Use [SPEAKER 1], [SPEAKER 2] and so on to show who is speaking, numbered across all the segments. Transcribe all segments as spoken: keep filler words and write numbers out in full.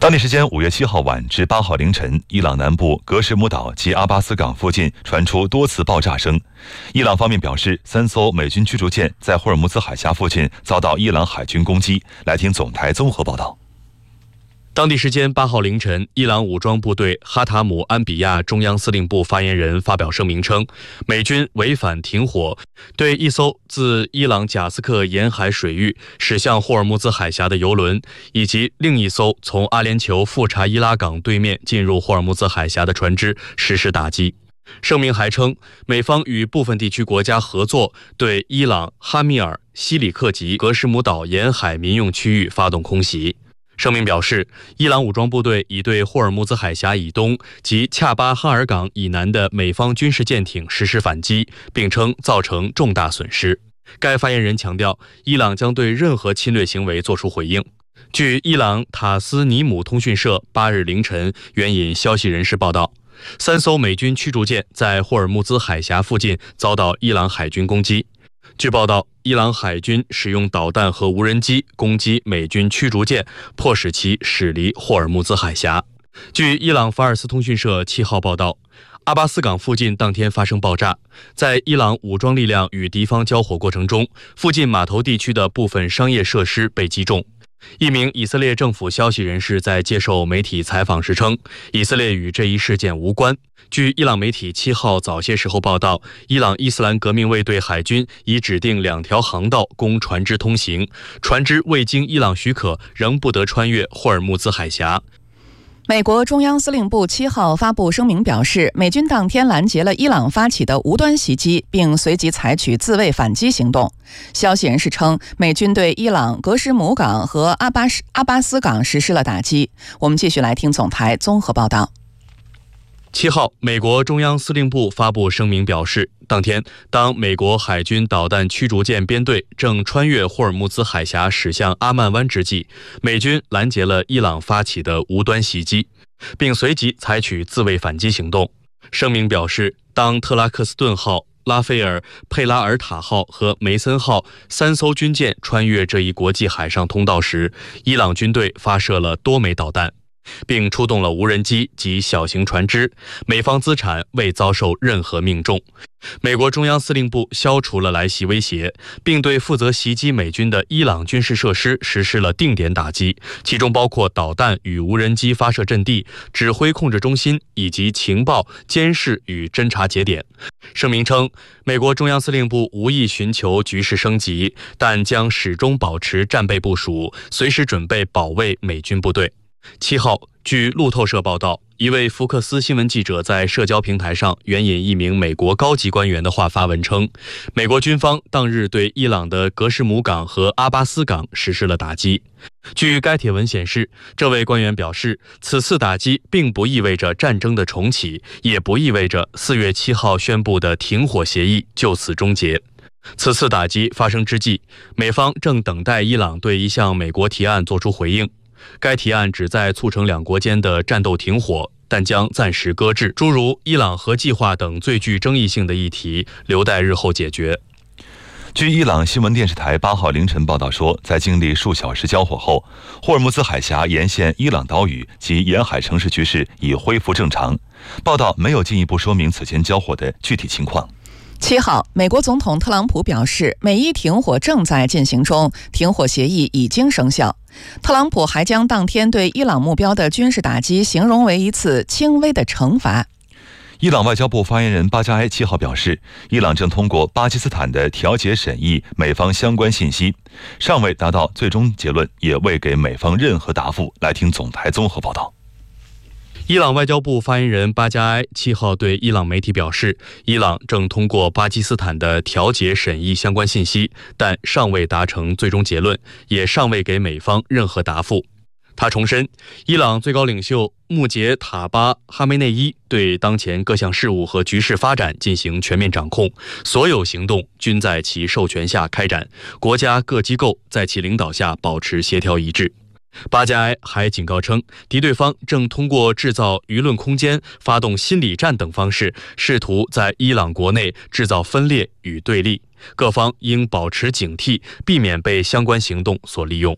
[SPEAKER 1] 当地时间五月七号晚至八号凌晨，伊朗南部格什姆岛及阿巴斯港附近传出多次爆炸声。伊朗方面表示，三艘美军驱逐舰在霍尔木兹海峡附近遭到伊朗海军攻击。来听总台综合报道。
[SPEAKER 2] 当地时间八号凌晨，伊朗武装部队哈塔姆安比亚中央司令部发言人发表声明称，美军违反停火，对一艘自伊朗贾斯克沿海水域驶向霍尔木兹海峡的油轮，以及另一艘从阿联酋富查伊拉港对面进入霍尔木兹海峡的船只实施打击。声明还称，美方与部分地区国家合作，对伊朗哈密尔、西里克及格什姆岛沿海民用区域发动空袭。声明表示，伊朗武装部队已对霍尔木兹海峡以东及恰巴哈尔港以南的美方军事舰艇实施反击，并称造成重大损失。该发言人强调，伊朗将对任何侵略行为作出回应。据伊朗塔斯尼姆通讯社八日凌晨援引消息人士报道，三艘美军驱逐舰在霍尔木兹海峡附近遭到伊朗海军攻击。据报道，伊朗海军使用导弹和无人机攻击美军驱逐舰，迫使其驶离霍尔木兹海峡。据伊朗法尔斯通讯社七号报道，阿巴斯港附近当天发生爆炸，在伊朗武装力量与敌方交火过程中，附近码头地区的部分商业设施被击中。一名以色列政府消息人士在接受媒体采访时称，以色列与这一事件无关。据伊朗媒体七号早些时候报道，伊朗伊斯兰革命卫队海军已指定两条航道供船只通行，船只未经伊朗许可仍不得穿越霍尔木兹海峡。
[SPEAKER 3] 美国中央司令部七号发布声明表示，美军当天拦截了伊朗发起的无端袭击，并随即采取自卫反击行动。消息人士称，美军对伊朗格什姆港和阿巴什阿巴斯港实施了打击。我们继续来听总台综合报道。
[SPEAKER 2] 七号，美国中央司令部发布声明表示，当天，当美国海军导弹驱逐舰编队正穿越霍尔木兹海峡驶向阿曼湾之际，美军拦截了伊朗发起的无端袭击，并随即采取自卫反击行动。声明表示，当特拉克斯顿号、拉斐尔、佩拉尔塔号和梅森号三艘军舰穿越这一国际海上通道时，伊朗军队发射了多枚导弹，并出动了无人机及小型船只，美方资产未遭受任何命中。美国中央司令部消除了来袭威胁，并对负责袭击美军的伊朗军事设施实施了定点打击，其中包括导弹与无人机发射阵地、指挥控制中心以及情报、监视与侦察节点。声明称，美国中央司令部无意寻求局势升级，但将始终保持战备部署，随时准备保卫美军部队。七号，据路透社报道，一位福克斯新闻记者在社交平台上援引一名美国高级官员的话发文称，美国军方当日对伊朗的格什姆港和阿巴斯港实施了打击。据该帖文显示，这位官员表示，此次打击并不意味着战争的重启，也不意味着四月七号宣布的停火协议就此终结。此次打击发生之际，美方正等待伊朗对一项美国提案作出回应。该提案旨在促成两国间的战斗停火，但将暂时搁置。诸如伊朗核计划等最具争议性的议题，留待日后解决。
[SPEAKER 1] 据伊朗新闻电视台八号凌晨报道说，在经历数小时交火后，霍尔木兹海峡沿线伊朗岛屿及沿海城市局势已恢复正常。报道没有进一步说明此前交火的具体情况。
[SPEAKER 3] 七号，美国总统特朗普表示，美伊停火正在进行中，停火协议已经生效。特朗普还将当天对伊朗目标的军事打击形容为一次轻微的惩罚。
[SPEAKER 1] 伊朗外交部发言人巴加埃七号表示，伊朗正通过巴基斯坦的调解审议美方相关信息，尚未达到最终结论，也未给美方任何答复。来听总台综合报道。
[SPEAKER 2] 伊朗外交部发言人巴加埃七号对伊朗媒体表示，伊朗正通过巴基斯坦的调解审议相关信息，但尚未达成最终结论，也尚未给美方任何答复。他重申，伊朗最高领袖穆杰塔巴哈梅内伊对当前各项事务和局势发展进行全面掌控，所有行动均在其授权下开展，国家各机构在其领导下保持协调一致。巴加埃还警告称，敌对方正通过制造舆论空间、发动心理战等方式，试图在伊朗国内制造分裂与对立，各方应保持警惕，避免被相关行动所利用。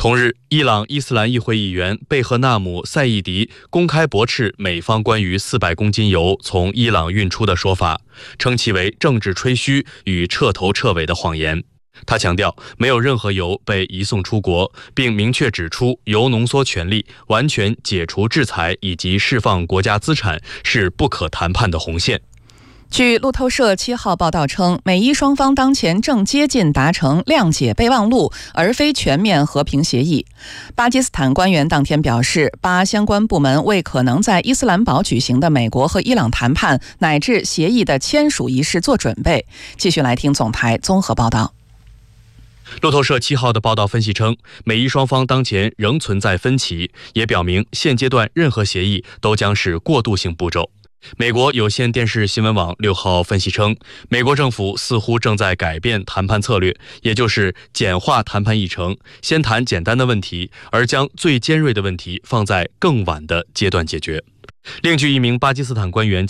[SPEAKER 2] 同日，伊朗伊斯兰议会议员贝赫纳姆·赛义迪公开驳斥美方关于四百公斤油从伊朗运出的说法，称其为政治吹嘘与彻头彻尾的谎言。他强调，没有任何油被移送出国，并明确指出，铀浓缩权利、完全解除制裁以及释放国家资产是不可谈判的红线。
[SPEAKER 3] 据路透社七号报道称，美伊双方当前正接近达成谅解备忘录，而非全面和平协议。巴基斯坦官员当天表示，巴相关部门为可能在伊斯兰堡举行的美国和伊朗谈判乃至协议的签署仪式做准备。继续来听总台综合报道。
[SPEAKER 2] 路透社七号的报道分析称，美伊双方当前仍存在分歧，也表明现阶段任何协议都将是过渡性步骤。美国有线电视新闻网六号分析称，美国政府似乎正在改变谈判策略，也就是简化谈判议程，先谈简单的问题，而将最尖锐的问题放在更晚的阶段解决。另据一名巴基斯坦官员